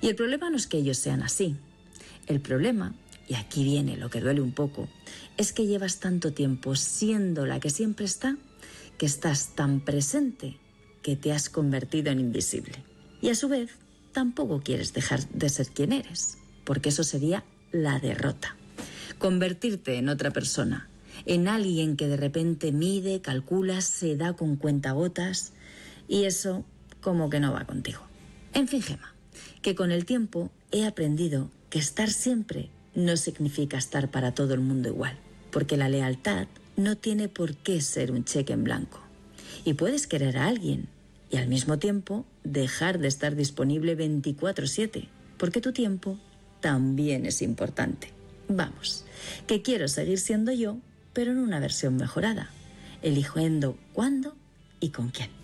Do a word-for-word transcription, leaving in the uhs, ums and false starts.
Y el problema no es que ellos sean así. El problema, y aquí viene lo que duele un poco, es que llevas tanto tiempo siendo la que siempre está, que estás tan presente que te has convertido en invisible. Y a su vez, tampoco quieres dejar de ser quien eres, porque eso sería la derrota. Convertirte en otra persona, en alguien que de repente mide, calcula, se da con cuentagotas, y eso como que no va contigo. En fin, Gemma, que con el tiempo he aprendido que estar siempre no significa estar para todo el mundo igual, porque la lealtad no tiene por qué ser un cheque en blanco. Y puedes querer a alguien y al mismo tiempo dejar de estar disponible veinticuatro siete, porque tu tiempo también es importante. Vamos, que quiero seguir siendo yo, pero en una versión mejorada, eligiendo cuándo y con quién.